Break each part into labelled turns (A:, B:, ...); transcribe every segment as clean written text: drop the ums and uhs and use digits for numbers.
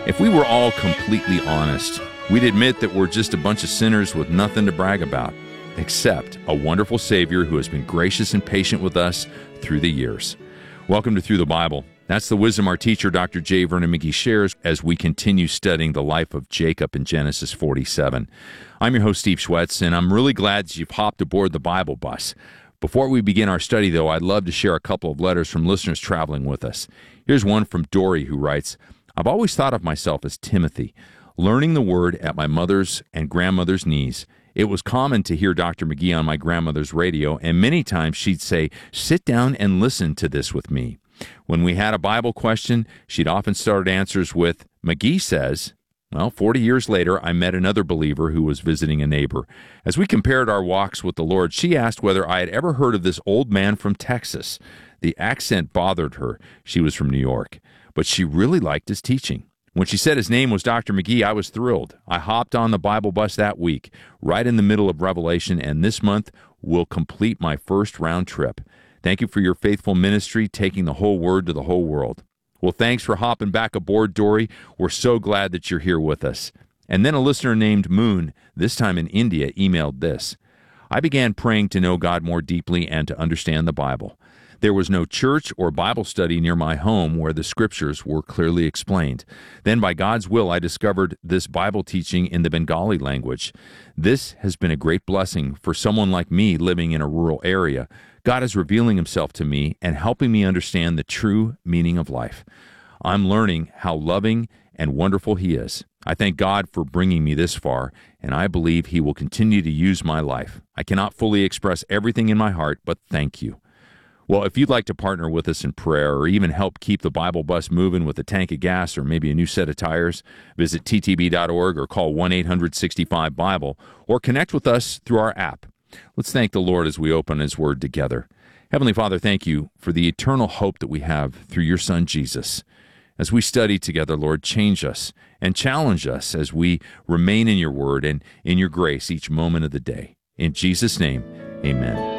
A: If we were all completely honest, we'd admit that we're just a bunch of sinners with nothing to brag about, except a wonderful Savior who has been gracious and patient with us through the years. Welcome to Through the Bible. That's the wisdom our teacher, Dr. J. Vernon McGee, shares as we continue studying the life of Jacob in Genesis 47. I'm your host, Steve Schwetz, and I'm really glad you've hopped aboard the Bible bus. Before we begin our study, though, I'd love to share a couple of letters from listeners traveling with us. Here's one from Dory, who writes, I've always thought of myself as Timothy, learning the Word at my mother's and grandmother's knees. It was common to hear Dr. McGee on my grandmother's radio, and many times she'd say, sit down and listen to this with me. When we had a Bible question, she'd often start answers with, McGee says. Well, 40 years later, I met another believer who was visiting a neighbor. As we compared our walks with the Lord, she asked whether I had ever heard of this old man from Texas. The accent bothered her. She was from New York. But she really liked his teaching. When she said his name was Dr. McGee, I was thrilled. I hopped on the Bible bus that week, right in the middle of Revelation, and this month will complete my first round trip. Thank you for your faithful ministry, taking the whole Word to the whole world. Well, thanks for hopping back aboard, Dory. We're so glad that you're here with us. And then a listener named Moon, this time in India, emailed this. I began praying to know God more deeply and to understand the Bible. There was no church or Bible study near my home where the scriptures were clearly explained. Then, by God's will, I discovered this Bible teaching in the Bengali language. This has been a great blessing for someone like me living in a rural area. God is revealing himself to me and helping me understand the true meaning of life. I'm learning how loving and wonderful he is. I thank God for bringing me this far, and I believe he will continue to use my life. I cannot fully express everything in my heart, but thank you. Well, if you'd like to partner with us in prayer or even help keep the Bible bus moving with a tank of gas or maybe a new set of tires, visit ttb.org or call 1-800-65-BIBLE or connect with us through our app. Let's thank the Lord as we open his word together. Heavenly Father, thank you for the eternal hope that we have through your Son, Jesus. As we study together, Lord, change us and challenge us as we remain in your word and in your grace each moment of the day. In Jesus' name, amen.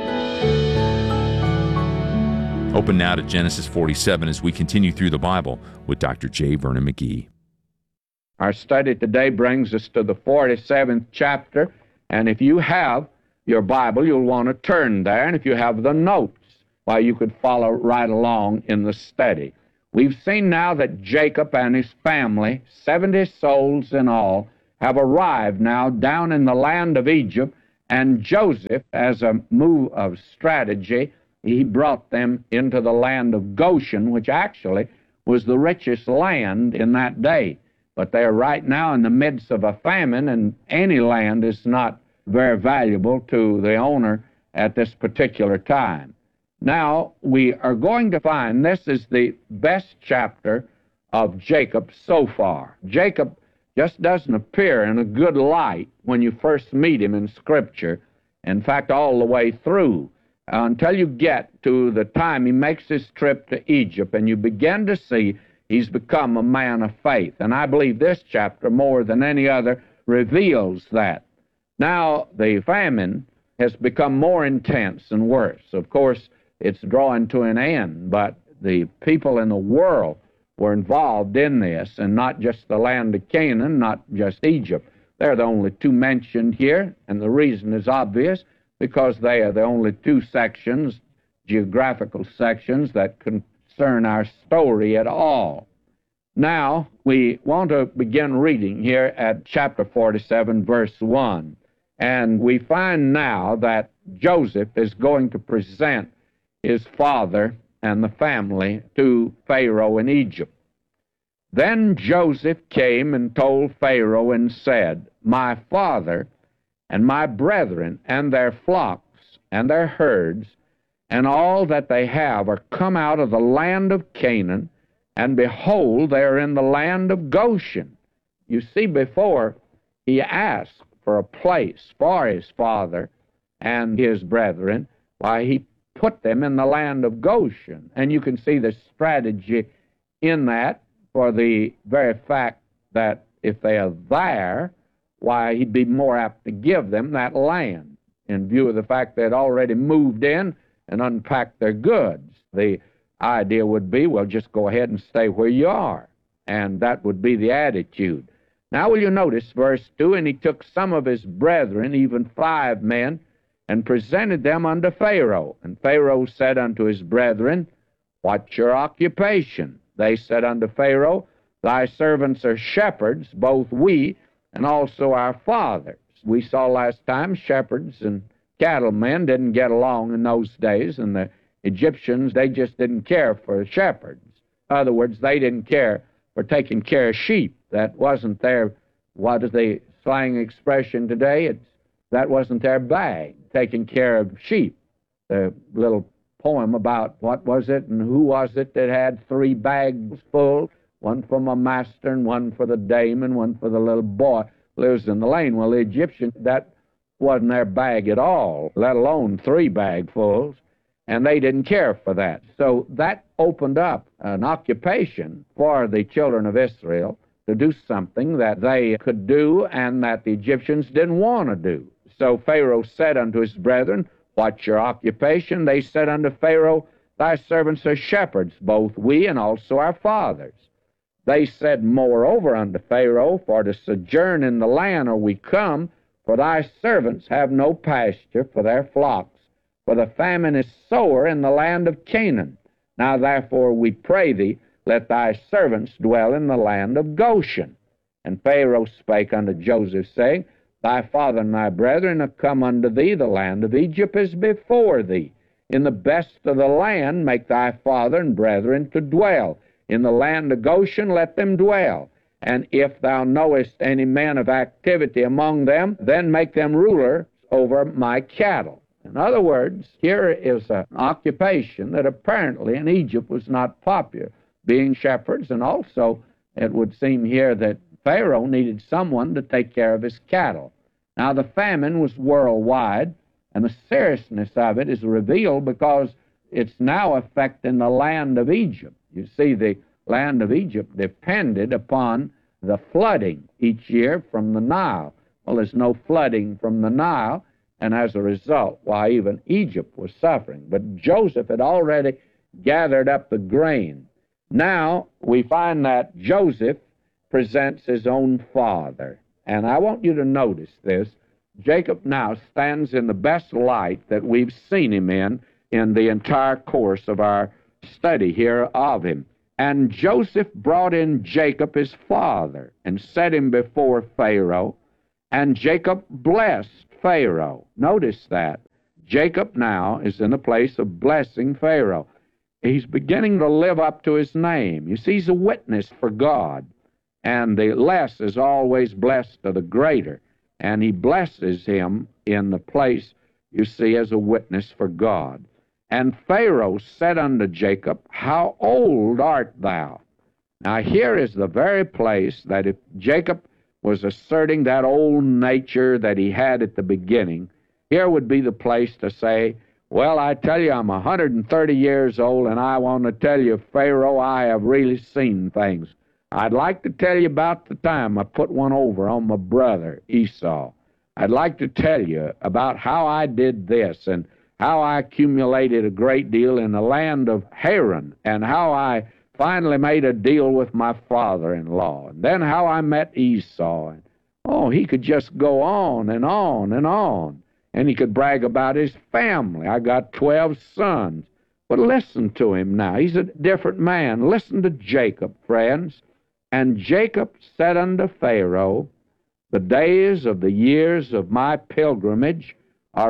A: Open now to Genesis 47 as we continue through the Bible with Dr. J. Vernon McGee.
B: Our study today brings us to the 47th chapter, and if you have your Bible, you'll want to turn there, and if you have the notes, well, you could follow right along in the study. We've seen now that Jacob and his family, 70 souls in all, have arrived now down in the land of Egypt, and Joseph, as a move of strategy, he brought them into the land of Goshen, which actually was the richest land in that day. But they're right now in the midst of a famine, and any land is not very valuable to the owner at this particular time. Now, we are going to find this is the best chapter of Jacob so far. Jacob just doesn't appear in a good light when you first meet him in Scripture. In fact, all the way through, until you get to the time he makes his trip to Egypt and you begin to see he's become a man of faith. And I believe this chapter, more than any other, reveals that. Now, the famine has become more intense and worse. Of course, it's drawing to an end, but the people in the world were involved in this, and not just the land of Canaan, not just Egypt. They're the only two mentioned here, and the reason is obvious, because they are the only two sections, geographical sections, that concern our story at all. Now, we want to begin reading here at chapter 47, verse 1. And we find now that Joseph is going to present his father and the family to Pharaoh in Egypt. Then Joseph came and told Pharaoh and said, My father and my brethren and their flocks and their herds and all that they have are come out of the land of Canaan, and behold, they are in the land of Goshen. You see, before he asked for a place for his father and his brethren, why, he put them in the land of Goshen. And you can see the strategy in that, for the very fact that if they are there, why, he'd be more apt to give them that land, in view of the fact they'd already moved in and unpacked their goods. The idea would be, well, just go ahead and stay where you are. and that would be the attitude. Now will you notice verse 2, and he took some of his brethren, even 5 men, and presented them unto Pharaoh. And Pharaoh said unto his brethren, What's your occupation? They said unto Pharaoh, Thy servants are shepherds, both we and also our fathers. We saw last time shepherds and cattlemen didn't get along in those days, and the Egyptians, they just didn't care for shepherds. In other words, they didn't care for taking care of sheep. That wasn't their, what is the slang expression today? That wasn't their bag, taking care of sheep. The little poem about what was it and who was it that had 3 bags full, one for my master and one for the dame and one for the little boy lives in the lane. Well, the Egyptians, that wasn't their bag at all, let alone 3 bagfuls, and they didn't care for that. So that opened up an occupation for the children of Israel to do something that they could do and that the Egyptians didn't want to do. So Pharaoh said unto his brethren, What's your occupation? They said unto Pharaoh, Thy servants are shepherds, both we and also our fathers. They said moreover unto Pharaoh, For to sojourn in the land are we come, for thy servants have no pasture for their flocks, for the famine is sore in the land of Canaan. Now therefore we pray thee, let thy servants dwell in the land of Goshen. And Pharaoh spake unto Joseph, saying, Thy father and thy brethren are come unto thee, the land of Egypt is before thee. In the best of the land make thy father and brethren to dwell. In the land of Goshen let them dwell. And if thou knowest any man of activity among them, then make them rulers over my cattle. In other words, here is an occupation that apparently in Egypt was not popular, being shepherds, and also it would seem here that Pharaoh needed someone to take care of his cattle. Now the famine was worldwide, and the seriousness of it is revealed because it's now affecting the land of Egypt. You see, the land of Egypt depended upon the flooding each year from the Nile. Well, there's no flooding from the Nile, and as a result, why, even Egypt was suffering. But Joseph had already gathered up the grain. Now we find that Joseph presents his own father. And I want you to notice this. Jacob now stands in the best light that we've seen him in the entire course of our study here of him. And Joseph brought in Jacob his father and set him before Pharaoh, and Jacob blessed Pharaoh. Notice that. Jacob now is in the place of blessing Pharaoh. He's beginning to live up to his name. You see, he's a witness for God, and the less is always blessed to the greater, and he blesses him in the place, you see, as a witness for God. And Pharaoh said unto Jacob, How old art thou? Now here is the very place that if Jacob was asserting that old nature that he had at the beginning, here would be the place to say, Well, I tell you, I'm 130 years old, and I want to tell you, Pharaoh, I have really seen things. I'd like to tell you about the time I put one over on my brother, Esau. I'd like to tell you about how I did this and how I accumulated a great deal in the land of Haran, and how I finally made a deal with my father-in-law, and then how I met Esau. And, oh, he could just go on and on and on, and he could brag about his family. I got 12 sons. But listen to him now. He's a different man. Listen to Jacob, friends. And Jacob said unto Pharaoh, The days of the years of my pilgrimage are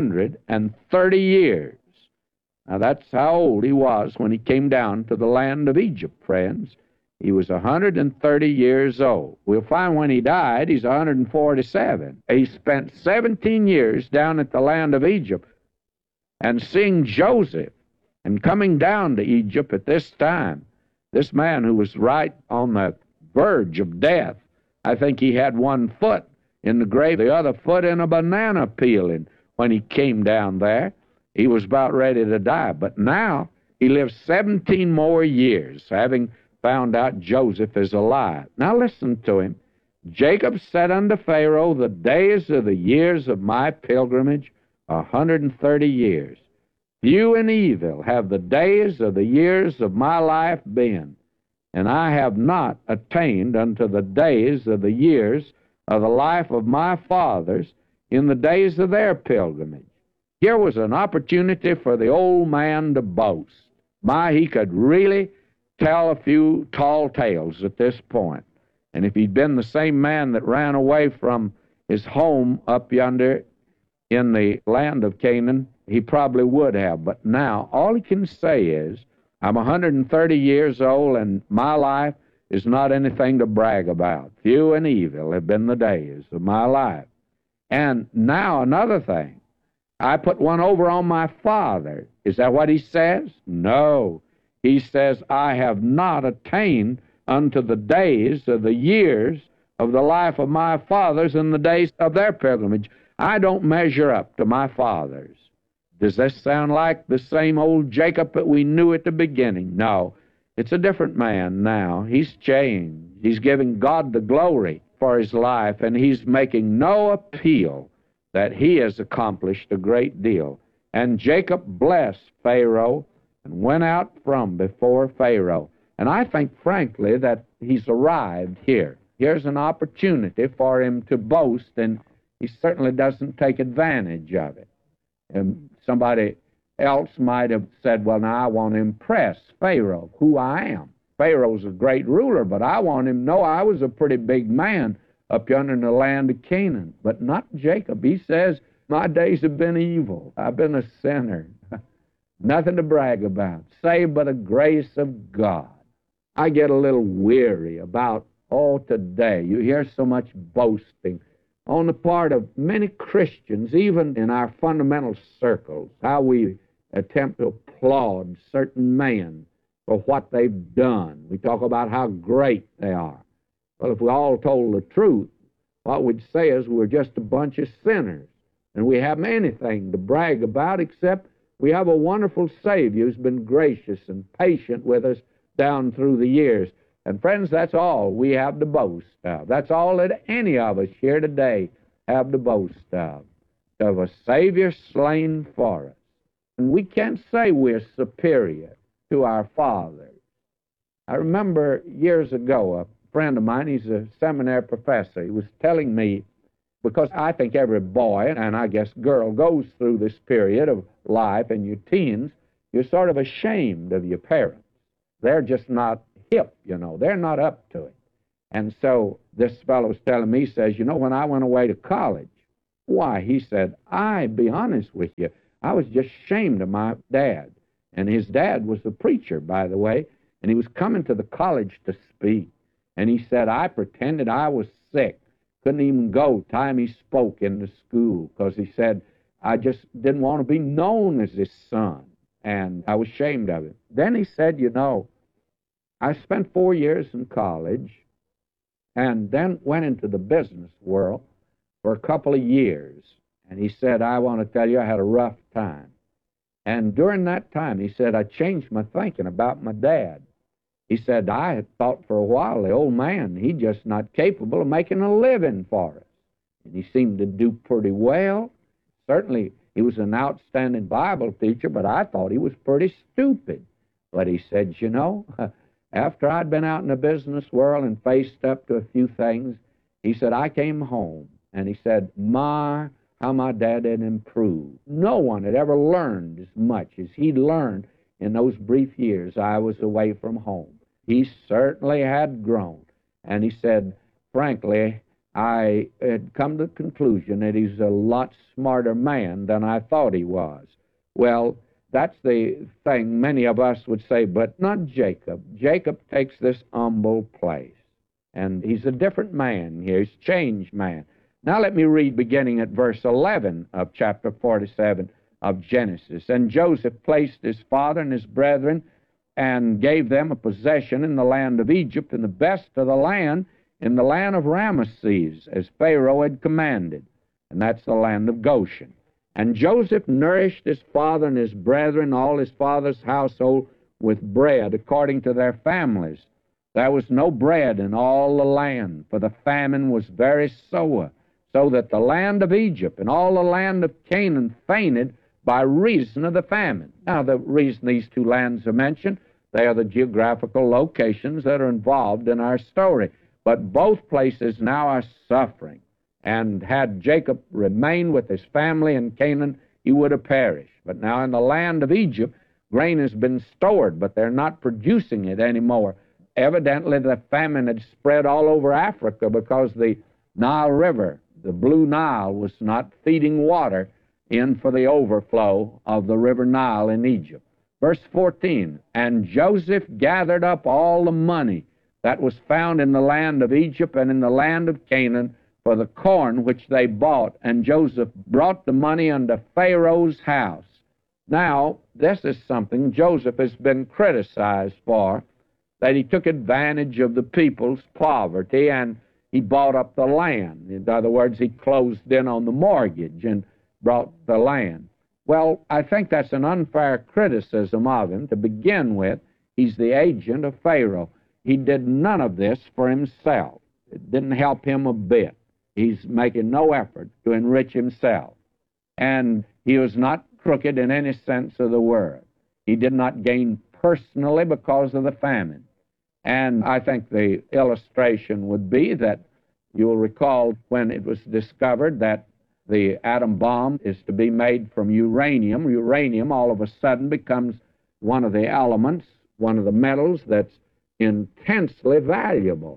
B: 130 years. Now that's how old he was when he came down to the land of Egypt, friends. He was 130 years old. We'll find when he died, he's 147. He spent 17 years down at the land of Egypt. And seeing Joseph and coming down to Egypt at this time, this man who was right on the verge of death, I think he had one foot in the grave, the other foot in a banana peel. And when he came down there, he was about ready to die. But now he lives 17 more years, having found out Joseph is alive. Now listen to him. Jacob said unto Pharaoh, The days of the years of my pilgrimage are 130 years. Few and evil have the days of the years of my life been. and I have not attained unto the days of the years of the life of my fathers in the days of their pilgrimage. Here was an opportunity for the old man to boast. He could really tell a few tall tales at this point. And if he'd been the same man that ran away from his home up yonder in the land of Canaan, he probably would have. But now, all he can say is, I'm 130 years old, and my life is not anything to brag about. Few and evil have been the days of my life. And now another thing. I put one over on my father. Is that what he says? No. He says, I have not attained unto the days of the years of the life of my fathers in the days of their pilgrimage. I don't measure up to my fathers. Does this sound like the same old Jacob that we knew at the beginning? No. It's a different man now. He's changed. He's giving God the glory for his life, and he's making no appeal that he has accomplished a great deal. And Jacob blessed Pharaoh and went out from before Pharaoh. And I think, frankly, that he's arrived here. Here's an opportunity for him to boast, and he certainly doesn't take advantage of it. And somebody else might have said, well, now I want to impress Pharaoh, who I am. Pharaoh's a great ruler, but I want him to know I was a pretty big man up yonder in the land of Canaan. But not Jacob. He says, my days have been evil. I've been a sinner. Nothing to brag about, save but the grace of God. I get a little weary about all today. You hear so much boasting on the part of many Christians, even in our fundamental circles, how we attempt to applaud certain men for what they've done. We talk about how great they are. Well, if we all told the truth, what we'd say is we're just a bunch of sinners, and we haven't anything to brag about except we have a wonderful Savior who's been gracious and patient with us down through the years. And friends, that's all we have to boast of. That's all that any of us here today have to boast of a Savior slain for us. And we can't say we're superior to our fathers. I remember years ago, a friend of mine, he's a seminary professor, he was telling me, because I think every boy, and I guess girl, goes through this period of life in your teens, you're sort of ashamed of your parents. They're just not hip, you know. They're not up to it. And so this fellow was telling me, he says, you know, when I went away to college, why, he said, I be honest with you, I was just ashamed of my dad. And his dad was a preacher, by the way, and he was coming to the college to speak. And he said, I pretended I was sick. Couldn't even go time he spoke in the school, because he said, I just didn't want to be known as his son. And I was ashamed of it. Then he said, you know, I spent 4 years in college and then went into the business world for a couple of years. And he said, I want to tell you, I had a rough time. And during that time, he said, I changed my thinking about my dad. He said, I had thought for a while, the old man, he's just not capable of making a living for us. And he seemed to do pretty well. Certainly, he was an outstanding Bible teacher, but I thought he was pretty stupid. But he said, you know, after I'd been out in the business world and faced up to a few things, he said, I came home, and he said, how my dad had improved. No one had ever learned as much as he'd learned in those brief years I was away from home. He certainly had grown. And he said, frankly, I had come to the conclusion that he's a lot smarter man than I thought he was. Well, that's the thing many of us would say, but not Jacob. Jacob takes this humble place. And he's a different man here. He's a changed man. Now let me read beginning at verse 11 of chapter 47 of Genesis. And Joseph placed his father and his brethren and gave them a possession in the land of Egypt, and the best of the land in the land of Ramesses, as Pharaoh had commanded. And that's the land of Goshen. And Joseph nourished his father and his brethren, all his father's household, with bread according to their families. There was no bread in all the land, for the famine was very sore, so that the land of Egypt and all the land of Canaan fainted by reason of the famine. Now, the reason these two lands are mentioned, They are the geographical locations that are involved in our story. But both places now are suffering. And had Jacob remained with his family in Canaan, he would have perished. But now in the land of Egypt, grain has been stored, but they're not producing it anymore. Evidently, the famine had spread all over Africa because the Nile River, the Blue Nile, was not feeding water in for the overflow of the river Nile in Egypt. Verse 14, and Joseph gathered up all the money that was found in the land of Egypt and in the land of Canaan for the corn which they bought, and Joseph brought the money unto Pharaoh's house. Now, this is something Joseph has been criticized for, that he took advantage of the people's poverty and he bought up the land. In other words, he closed in on the mortgage and brought the land. Well, I think that's an unfair criticism of him. To begin with, he's the agent of Pharaoh. He did none of this for himself. It didn't help him a bit. He's making no effort to enrich himself. And he was not crooked in any sense of the word. He did not gain personally because of the famine. And I think the illustration would be that you'll recall when it was discovered that the atom bomb is to be made from uranium. Uranium all of a sudden becomes one of the elements, one of the metals that's intensely valuable.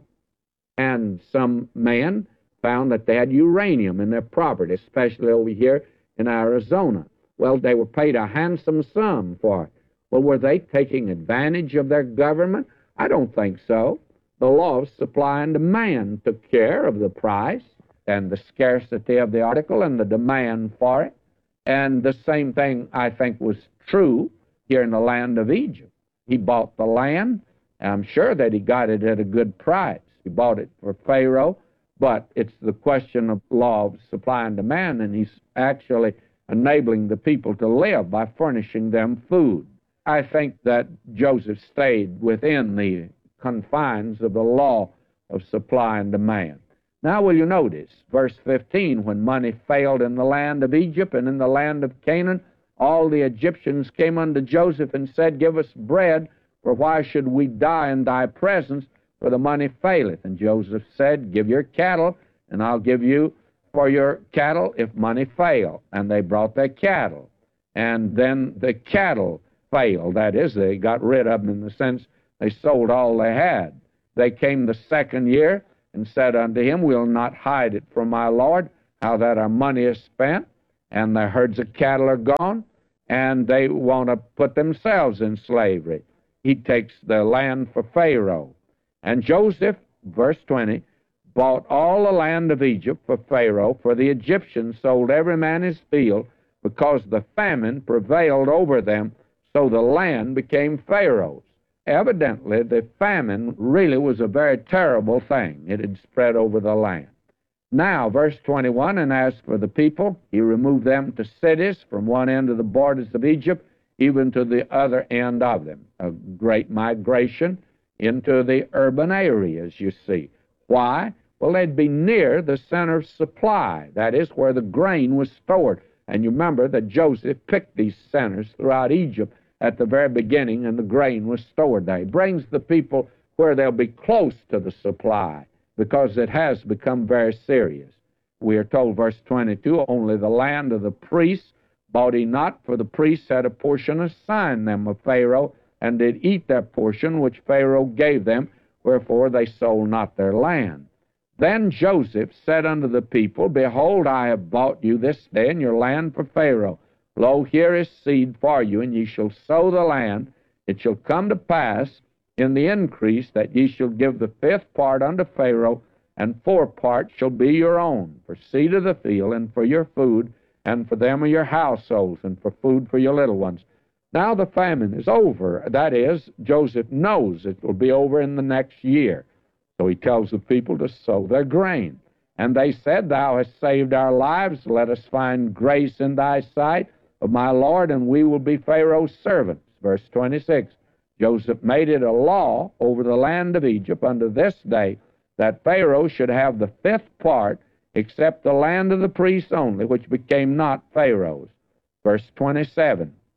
B: And some men found that they had uranium in their property, especially over here in Arizona. Well, they were paid a handsome sum for it. Well, were they taking advantage of their government? I don't think so. The law of supply and demand took care of the price and the scarcity of the article and the demand for it. And the same thing, I think, was true here in the land of Egypt. He bought the land. I'm sure that he got it at a good price. He bought it for Pharaoh, but it's the question of law of supply and demand, and he's actually enabling the people to live by furnishing them food. I think that Joseph stayed within the confines of the law of supply and demand. Now, will you notice, verse 15, when money failed in the land of Egypt and in the land of Canaan, all the Egyptians came unto Joseph and said, give us bread, for why should we die in thy presence, for the money faileth? And Joseph said, give your cattle, and I'll give you for your cattle if money fail. And they brought their cattle. And then the cattle failed. That is, they got rid of them in the sense they sold all they had. They came the second year and said unto him, we'll not hide it from my Lord, how that our money is spent, and their herds of cattle are gone, and they want to put themselves in slavery. He takes the land for Pharaoh. And Joseph, verse 20, bought all the land of Egypt for Pharaoh, for the Egyptians sold every man his field, because the famine prevailed over them, so the land became Pharaoh's. Evidently, the famine really was a very terrible thing. It had spread over the land. Now, verse 21, and as for the people, he removed them to cities from one end of the borders of Egypt, even to the other end of them. A great migration into the urban areas, you see. Why? Well, they'd be near the center of supply. That is where the grain was stored. And you remember that Joseph picked these centers throughout Egypt at the very beginning, and the grain was stored there. He brings the people where they'll be close to the supply, because it has become very serious. We are told, verse 22, only the land of the priests bought he not, for the priests had a portion assigned them of Pharaoh, and did eat their portion which Pharaoh gave them, wherefore they sold not their land. Then Joseph said unto the people, behold, I have bought you this day in your land for Pharaoh. Lo, here is seed for you, and ye shall sow the land. It shall come to pass in the increase that ye shall give the fifth part unto Pharaoh, and 4 parts shall be your own, for seed of the field, and for your food, and for them of your households, and for food for your little ones. Now the famine is over. That is, Joseph knows it will be over in the next year. So he tells the people to sow their grain. And they said, thou hast saved our lives. Let us find grace in thy sight, of my Lord, and we will be Pharaoh's servants. Verse 26, Joseph made it a law over the land of Egypt unto this day, that Pharaoh should have the 5th part, except the land of the priests only, which became not Pharaoh's. Verse 27,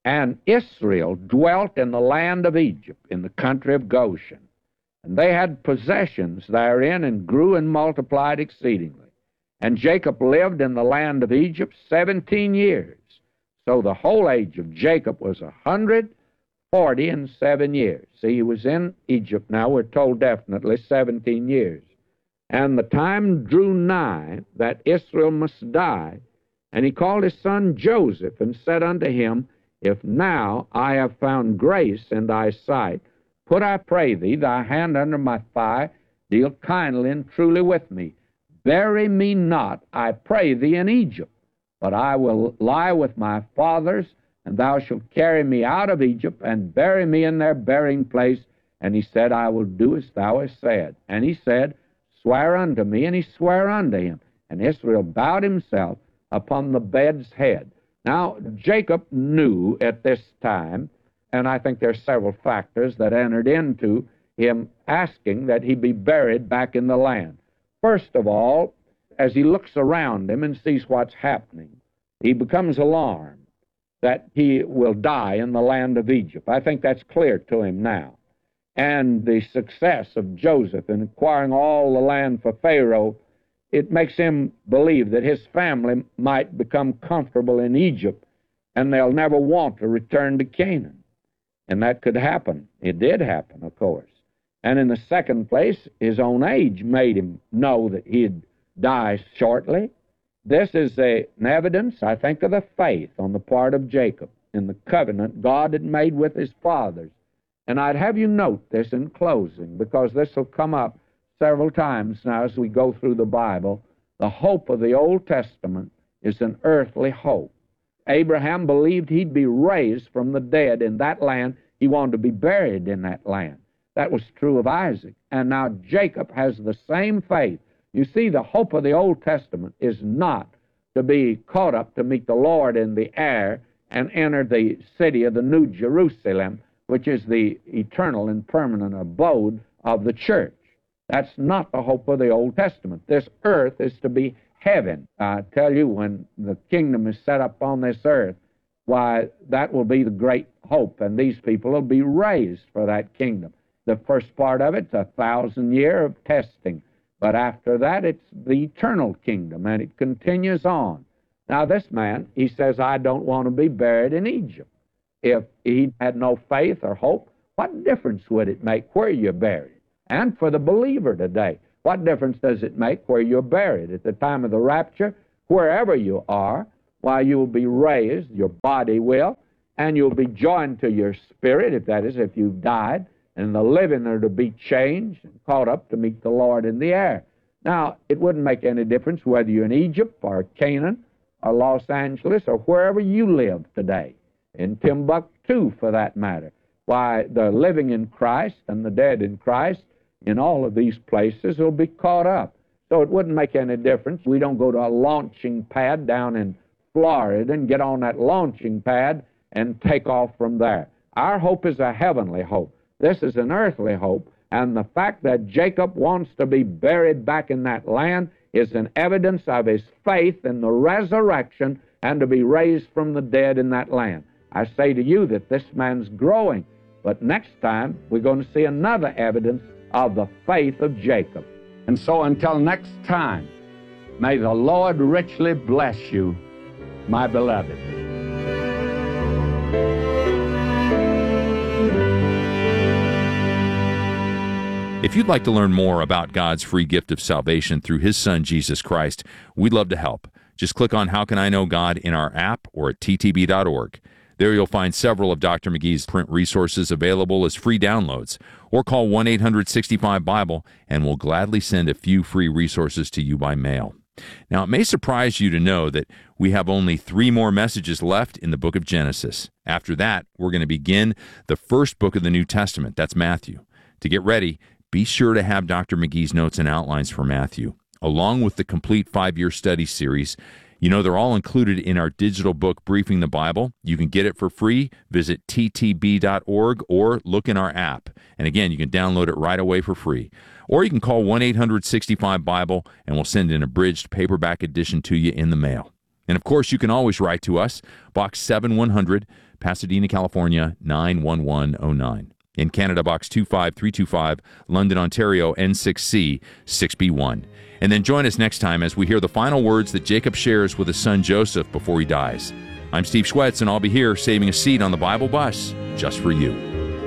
B: And Israel dwelt in the land of Egypt, in the country of Goshen. And they had possessions therein, and grew and multiplied exceedingly. And Jacob lived in the land of Egypt 17 years. So the whole age of Jacob was 147 years. See, he was in Egypt now, we're told definitely, 17 years. And the time drew nigh that Israel must die. And he called his son Joseph, and said unto him, If now I have found grace in thy sight, put, I pray thee, thy hand under my thigh, deal kindly and truly with me. Bury me not, I pray thee, in Egypt, but I will lie with my fathers, and thou shalt carry me out of Egypt, and bury me in their burying place. And he said, I will do as thou hast said. And he said, Swear unto me. And he sware unto him. And Israel bowed himself upon the bed's head. Now, Jacob knew at this time, and I think there are several factors that entered into him asking that he be buried back in the land. First of all, as he looks around him and sees what's happening, he becomes alarmed that he will die in the land of Egypt. I think that's clear to him now. And the success of Joseph in acquiring all the land for Pharaoh, it makes him believe that his family might become comfortable in Egypt and they'll never want to return to Canaan. And that could happen. It did happen, of course. And in the second place, his own age made him know that he'd die shortly. This is an evidence, I think, of the faith on the part of Jacob in the covenant God had made with his fathers. And I'd have you note this in closing, because this will come up several times now as we go through the Bible. The hope of the Old Testament is an earthly hope. Abraham believed he'd be raised from the dead in that land. He wanted to be buried in that land. That was true of Isaac. And now Jacob has the same faith. You see, the hope of the Old Testament is not to be caught up to meet the Lord in the air and enter the city of the New Jerusalem, which is the eternal and permanent abode of the church. That's not the hope of the Old Testament. This earth is to be heaven. I tell you, when the kingdom is set up on this earth, why, that will be the great hope, and these people will be raised for that kingdom. The first part of it's 1,000 years of testing, but after that it's the eternal kingdom, and it continues on. Now this man, he says, I don't want to be buried in Egypt. If he had no faith or hope, what difference would it make where you're buried? And for the believer today, what difference does it make where you're buried? At the time of the rapture, wherever you are, why, you will be raised, your body will, and you'll be joined to your spirit, if you've died, and the living are to be changed and caught up to meet the Lord in the air. Now, it wouldn't make any difference whether you're in Egypt or Canaan or Los Angeles or wherever you live today, in Timbuktu for that matter. Why, the living in Christ and the dead in Christ in all of these places will be caught up. So it wouldn't make any difference. We don't go to a launching pad down in Florida and get on that launching pad and take off from there. Our hope is a heavenly hope. This is an earthly hope, and the fact that Jacob wants to be buried back in that land is an evidence of his faith in the resurrection and to be raised from the dead in that land. I say to you that this man's growing, but next time we're going to see another evidence of the faith of Jacob. And so until next time, may the Lord richly bless you, my beloved.
A: If you'd like to learn more about God's free gift of salvation through His Son, Jesus Christ, we'd love to help. Just click on How Can I Know God in our app or at ttb.org. There you'll find several of Dr. McGee's print resources available as free downloads, or call 1-800-65-BIBLE and we'll gladly send a few free resources to you by mail. Now, it may surprise you to know that we have only 3 more messages left in the book of Genesis. After that, we're going to begin the first book of the New Testament. That's Matthew. To get ready, be sure to have Dr. McGee's notes and outlines for Matthew, along with the complete 5-year study series. You know, they're all included in our digital book, Briefing the Bible. You can get it for free. Visit ttb.org or look in our app. And again, you can download it right away for free. Or you can call 1-800-65-BIBLE and we'll send an abridged paperback edition to you in the mail. And of course, you can always write to us, Box 7100, Pasadena, California, 91109. In Canada, Box 25325, London, Ontario, N6C 6B1. And then join us next time as we hear the final words that Jacob shares with his son Joseph before he dies. I'm Steve Schwetz, and I'll be here saving a seat on the Bible bus just for you.